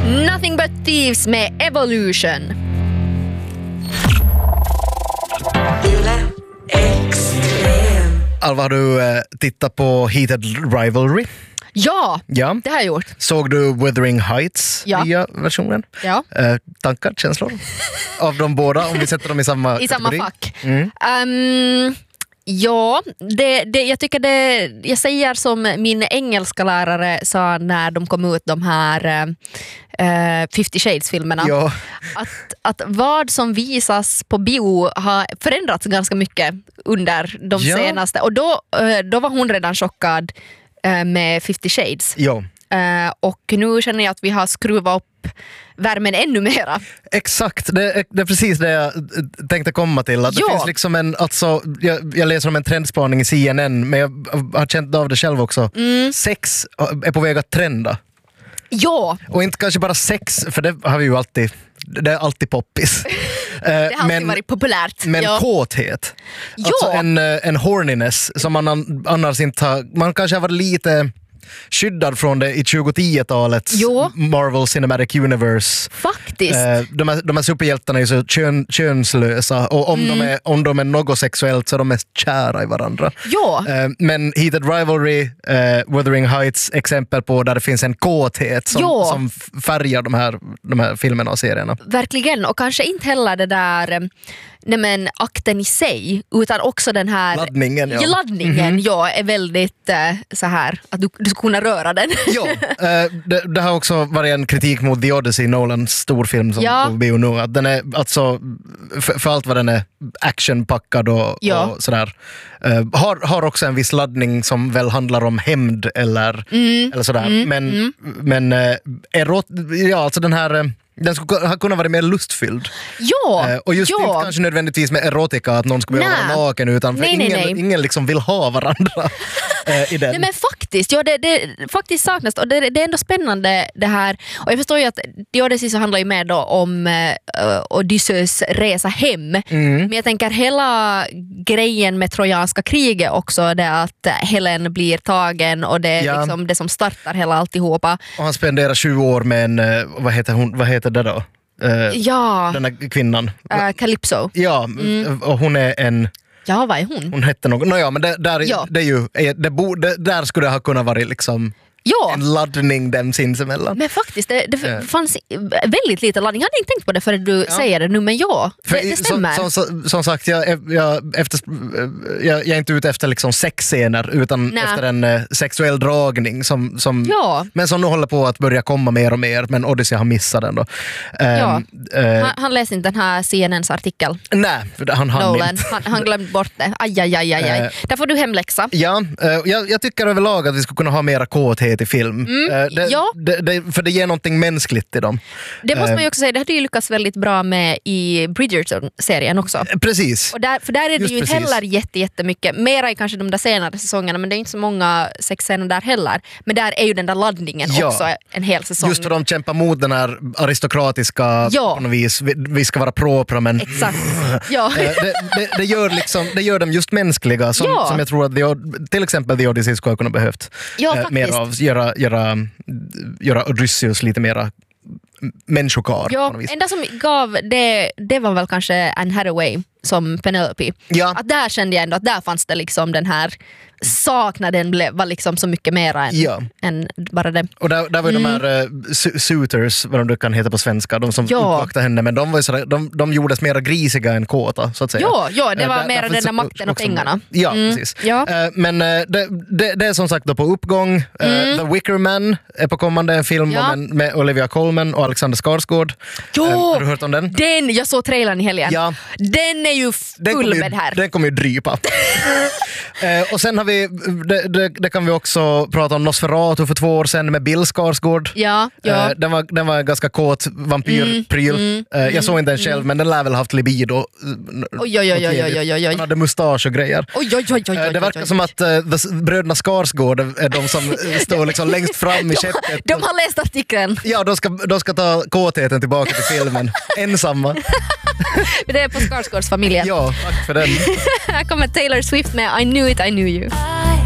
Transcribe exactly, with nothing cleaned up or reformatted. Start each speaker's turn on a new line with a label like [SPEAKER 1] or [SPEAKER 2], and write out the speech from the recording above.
[SPEAKER 1] Nothing But Thieves med Evolution.
[SPEAKER 2] Alva, har du eh, tittat på Heated Rivalry?
[SPEAKER 1] Ja,
[SPEAKER 2] Ja.
[SPEAKER 1] det har jag gjort.
[SPEAKER 2] Såg du Wuthering Heights,
[SPEAKER 1] Ja.
[SPEAKER 2] nya versionen?
[SPEAKER 1] Ja.
[SPEAKER 2] Eh, tankar, känslor av de båda, om vi sätter dem i samma
[SPEAKER 1] I samma
[SPEAKER 2] kategori?
[SPEAKER 1] fack.
[SPEAKER 2] Mm.
[SPEAKER 1] Um, ja, det, det, jag tycker det, jag säger som min engelska lärare sa när de kom ut de här uh, Fifty Shades-filmerna.
[SPEAKER 2] Ja.
[SPEAKER 1] Att, att vad som visas på bio har förändrats ganska mycket under de
[SPEAKER 2] Ja.
[SPEAKER 1] senaste. Och då, uh, då var hon redan chockad uh, med Fifty Shades.
[SPEAKER 2] Ja.
[SPEAKER 1] Uh, och nu känner jag att vi har skruvat upp värmen ännu mera.
[SPEAKER 2] Exakt, det är, det är precis det jag tänkte komma till. Att det
[SPEAKER 1] Ja.
[SPEAKER 2] finns liksom en, alltså, jag, jag läser om en trendspaning i C N N, men jag har känt av det själv också.
[SPEAKER 1] Mm.
[SPEAKER 2] Sex är på väg att trenda.
[SPEAKER 1] Ja,
[SPEAKER 2] Och inte kanske bara sex, för det har vi ju alltid, det är alltid poppis.
[SPEAKER 1] det har alltid
[SPEAKER 2] men,
[SPEAKER 1] varit populärt.
[SPEAKER 2] men
[SPEAKER 1] ja.
[SPEAKER 2] kåthet.
[SPEAKER 1] Ja.
[SPEAKER 2] Alltså en, en horniness som man an- annars inte har, man kanske har varit lite skyddad från det i tjugohundratalets
[SPEAKER 1] Jo.
[SPEAKER 2] Marvel Cinematic Universe.
[SPEAKER 1] Faktiskt.
[SPEAKER 2] Eh, de, här, de här superhjältarna är ju så kön, könslösa, och om,
[SPEAKER 1] Mm.
[SPEAKER 2] de är, om de är något sexuellt så är de mest kära i varandra.
[SPEAKER 1] Ja.
[SPEAKER 2] Eh, men Heated Rivalry, eh, Wuthering Heights, exempel på där det finns en kåthet som,
[SPEAKER 1] Ja.
[SPEAKER 2] som färgar de här, de här filmerna och serierna.
[SPEAKER 1] Verkligen, och kanske inte heller det där eh, nej men, akten i sig, utan också den här
[SPEAKER 2] Laddningen, ja.
[SPEAKER 1] laddningen ja, är väldigt eh, så här att du, du ska kunna röra den.
[SPEAKER 2] Ja, eh, det, det har också varit en kritik mot The Odyssey, Nolans storfilm som
[SPEAKER 1] Ja.
[SPEAKER 2] på bio nu. Att den är alltså, för, för allt vad den är actionpackad och,
[SPEAKER 1] Ja.
[SPEAKER 2] och sådär, eh, har, har också en viss laddning som väl handlar om hämnd eller,
[SPEAKER 1] Mm.
[SPEAKER 2] eller sådär. Men, men eh, erot, ja, alltså den här, eh, den skulle ha kunnat vara mer lustfylld.
[SPEAKER 1] Ja,
[SPEAKER 2] Eh, och just
[SPEAKER 1] ja.
[SPEAKER 2] inte kanske nödvändigtvis med erotika, att någon ska behöva
[SPEAKER 1] Nej.
[SPEAKER 2] vara naken, utan för
[SPEAKER 1] Nej, nej,
[SPEAKER 2] ingen,
[SPEAKER 1] nej.
[SPEAKER 2] ingen liksom vill ha varandra eh, i den.
[SPEAKER 1] Nej, men faktiskt, ja, det, det faktiskt saknas, och det, det är ändå spännande det här, och jag förstår ju att The Odyssey så handlar ju mer då om uh, Odysseus resa hem,
[SPEAKER 2] Mm.
[SPEAKER 1] men jag tänker hela grejen med trojanska kriget också, det att Helen blir tagen och det är
[SPEAKER 2] Ja.
[SPEAKER 1] liksom det som startar hela alltihopa.
[SPEAKER 2] Och han spenderar tjugo år med en, eh, vad heter hon, vad heter det då? Eh,
[SPEAKER 1] Ja,
[SPEAKER 2] Den här kvinnan.
[SPEAKER 1] uh, Calypso.
[SPEAKER 2] Ja, och hon är en,
[SPEAKER 1] Ja, vad är hon?
[SPEAKER 2] hon hette något, nåja, men det, där,
[SPEAKER 1] Ja.
[SPEAKER 2] det är ju, eh, det bo, det, där skulle det ha kunnat vara liksom
[SPEAKER 1] Ja,
[SPEAKER 2] en laddning dem sinsemellan.
[SPEAKER 1] men faktiskt, det, det
[SPEAKER 2] Ja.
[SPEAKER 1] fanns väldigt lite laddning. Jag hade inte tänkt på det förrän du säger det nu, men ja,
[SPEAKER 2] För
[SPEAKER 1] det, det
[SPEAKER 2] i-
[SPEAKER 1] stämmer.
[SPEAKER 2] Som, som, som sagt, jag, jag, efter, jag, jag är inte ute efter liksom sexscener, utan
[SPEAKER 1] Nej.
[SPEAKER 2] efter en eh, sexuell dragning som, som,
[SPEAKER 1] Ja.
[SPEAKER 2] men som nu håller på att börja komma mer och mer, men Odyssey har missat den då.
[SPEAKER 1] Ja.
[SPEAKER 2] Eh, eh,
[SPEAKER 1] Han, han läste inte den här C N N:s artikel.
[SPEAKER 2] nej, för han hann
[SPEAKER 1] Nolan.
[SPEAKER 2] inte.
[SPEAKER 1] Han, han glömde bort det. Aj, aj, aj, aj, aj.
[SPEAKER 2] Eh.
[SPEAKER 1] Där får du hemläxa.
[SPEAKER 2] Ja, eh, jag, jag tycker överlag att vi skulle kunna ha mera kåthet i film. Eh, det,
[SPEAKER 1] ja.
[SPEAKER 2] det, det, för det ger någonting mänskligt i dem.
[SPEAKER 1] Det måste
[SPEAKER 2] Eh.
[SPEAKER 1] man ju också säga, det hade ju lyckats väldigt bra med i Bridgerton-serien också.
[SPEAKER 2] Precis.
[SPEAKER 1] Och där, för där är det
[SPEAKER 2] Just
[SPEAKER 1] ju inte
[SPEAKER 2] precis.
[SPEAKER 1] heller jätte, jättemycket, mera i kanske de där senare säsongerna, men det är inte så många sexscener där heller. Men där är ju den där laddningen
[SPEAKER 2] Ja.
[SPEAKER 1] också en hel säsong.
[SPEAKER 2] Just för de kämpar mot den här aristokratiska
[SPEAKER 1] Ja.
[SPEAKER 2] på något vis. Vi, vi ska vara propra, men
[SPEAKER 1] Exakt. Ja.
[SPEAKER 2] Eh, det, det, det, gör liksom, det gör dem just mänskliga, som,
[SPEAKER 1] Ja.
[SPEAKER 2] som jag tror att The, Od- till exempel The Odyssey skulle ha kunnat behövt
[SPEAKER 1] Ja,
[SPEAKER 2] eh, mer
[SPEAKER 1] faktiskt.
[SPEAKER 2] av. Göra, göra, göra Odysseus lite mera människokar på
[SPEAKER 1] Ja,
[SPEAKER 2] något vis.
[SPEAKER 1] enda som gav det, det var väl kanske Anne Hathaway som Penelope.
[SPEAKER 2] Ja.
[SPEAKER 1] Att där kände jag ändå att där fanns det liksom den här saknaden blev, var liksom så mycket mera än,
[SPEAKER 2] Ja.
[SPEAKER 1] än bara det.
[SPEAKER 2] Och där, där var ju de här uh, su- suitors, vad de kan heta på svenska, de som
[SPEAKER 1] Ja.
[SPEAKER 2] uppvaktade henne, men de, var ju sådär, de, de gjordes mera grisiga än kåta, så att säga.
[SPEAKER 1] Ja, ja, det
[SPEAKER 2] Eh,
[SPEAKER 1] var
[SPEAKER 2] där-
[SPEAKER 1] mera
[SPEAKER 2] därför
[SPEAKER 1] den där
[SPEAKER 2] så-
[SPEAKER 1] makten och
[SPEAKER 2] också-
[SPEAKER 1] pengarna.
[SPEAKER 2] Ja,
[SPEAKER 1] Mm.
[SPEAKER 2] precis.
[SPEAKER 1] Ja.
[SPEAKER 2] Eh, men eh, det, det, det är som sagt då på uppgång. Eh, The Wicker Man är på kommande, en film
[SPEAKER 1] Mm. Ja.
[SPEAKER 2] om en, med Olivia Colman och Alexander Skarsgård.
[SPEAKER 1] Jo!
[SPEAKER 2] Eh, har du hört om den?
[SPEAKER 1] Den, jag såg trailern i helgen.
[SPEAKER 2] Ja.
[SPEAKER 1] Den är ju
[SPEAKER 2] Den kommer
[SPEAKER 1] full
[SPEAKER 2] ju,
[SPEAKER 1] med här.
[SPEAKER 2] den kommer ju drypa. eh, och sen har vi, det, det, det kan vi också prata om, Nosferatu för två år sedan med Bill Skarsgård.
[SPEAKER 1] Ja, ja.
[SPEAKER 2] Eh, den, var, den var en ganska kåt vampyrpryl.
[SPEAKER 1] Mm,
[SPEAKER 2] Eh, jag såg inte den själv, men den lär väl haft libido.
[SPEAKER 1] Oj, oj, oj, oj, oj, oj, oj.
[SPEAKER 2] Han hade mustasch och grejer.
[SPEAKER 1] Oj, oj, oj, oj,
[SPEAKER 2] Eh,
[SPEAKER 1] oj,
[SPEAKER 2] Det verkar
[SPEAKER 1] oj.
[SPEAKER 2] som att uh, the, bröderna Skarsgård är de som eh, står liksom längst fram i skättet.
[SPEAKER 1] De har läst artikeln.
[SPEAKER 2] Ja, de ska, de ska ta kåtheten tillbaka till filmen. Ensamma.
[SPEAKER 1] Det är på Skarsgårds familjen.
[SPEAKER 2] Ja, tack för den.
[SPEAKER 1] Här kommer Taylor Swift med I knew it, I knew you.